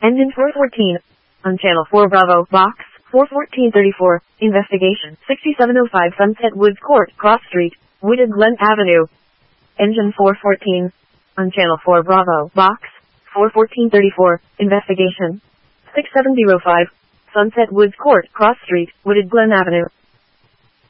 Engine 414. On Channel 4 Bravo, Box 41434. Investigation 6705 Sunset Woods Court, Cross Street, Wooded Glen Avenue. Engine 414. On Channel 4 Bravo, Box 41434. Investigation 6705 Sunset Woods Court, Cross Street, Wooded Glen Avenue.